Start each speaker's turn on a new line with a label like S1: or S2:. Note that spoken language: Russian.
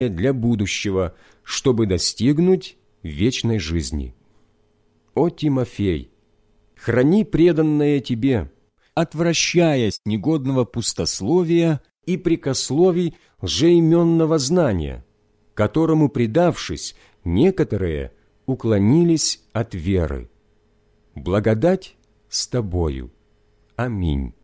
S1: для будущего, чтобы достигнуть вечной жизни. О Тимофей, храни преданное тебе, отвращаясь негодного пустословия и прикословий лжеименного знания, которому, предавшись, некоторые уклонились от веры. Благодать с тобою. Аминь.